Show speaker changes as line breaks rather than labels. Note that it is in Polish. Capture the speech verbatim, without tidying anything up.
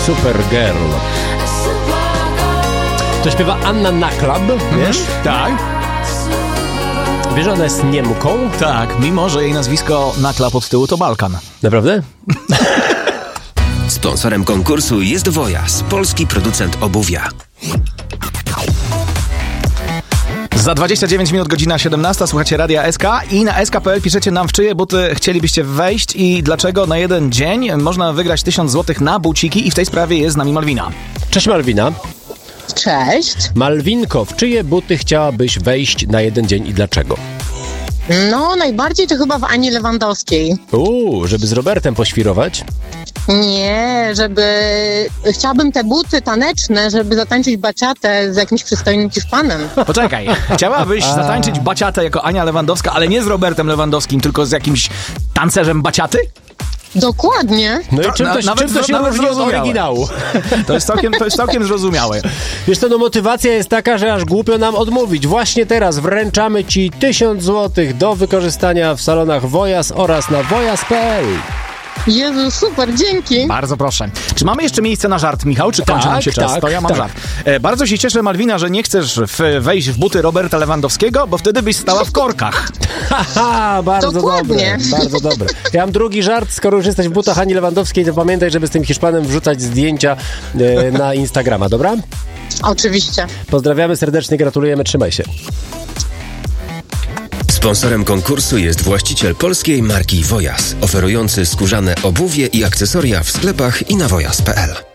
Supergirl. To śpiewa Anna Naklab, wiesz?
Tak.
Wiesz, że ona jest Niemką?
Tak, mimo że jej nazwisko Naklab od tyłu to Balkan.
Naprawdę?
Sponsorem konkursu jest Wojas, polski producent obuwia.
Za dwadzieścia dziewięć minut, godzina siedemnasta, słuchacie Radia S K i na S K kropka P L piszecie nam, w czyje buty chcielibyście wejść i dlaczego na jeden dzień można wygrać tysiąc złotych na buciki i w tej sprawie jest z nami Malwina.
Cześć Malwina.
Cześć.
Malwinko, w czyje buty chciałabyś wejść na jeden dzień i dlaczego?
No, najbardziej to chyba w Ani Lewandowskiej.
Uuu, żeby z Robertem poświrować?
Nie, żeby... Chciałabym te buty taneczne, żeby zatańczyć baciatę z jakimś przystojnym Hiszpanem.
Poczekaj, chciałabyś zatańczyć baciatę jako Ania Lewandowska, ale nie z Robertem Lewandowskim, tylko z jakimś tancerzem baciaty?
Dokładnie.
No i
To
czym
na-
to,
nawet
czym to
zro-
się
nawet
różni od
zrozumiałe.
oryginału?
To jest całkiem, to jest całkiem zrozumiałe.
Wiesz co, no motywacja jest taka, że aż głupio nam odmówić. Właśnie teraz wręczamy Ci tysiąc złotych do wykorzystania w salonach Wojas oraz na wojas kropka P L.
Jezu, super, dzięki.
Bardzo proszę. Czy mamy jeszcze miejsce na żart, Michał? Czy kończy
Tak,
nam się czas?
tak,
To ja mam
tak.
żart. E, bardzo się cieszę, Malwina, że nie chcesz w, wejść w buty Roberta Lewandowskiego, bo wtedy byś stała w korkach.
Haha, bardzo
Dokładnie.
dobre, bardzo dobre. Ja mam drugi żart, skoro już jesteś w butach Ani Lewandowskiej, to pamiętaj, żeby z tym Hiszpanem wrzucać zdjęcia e, na Instagrama, dobra?
Oczywiście.
Pozdrawiamy serdecznie, gratulujemy, trzymaj się.
Sponsorem konkursu jest właściciel polskiej marki Wojas, oferujący skórzane obuwie i akcesoria w sklepach i na wojas kropka P L.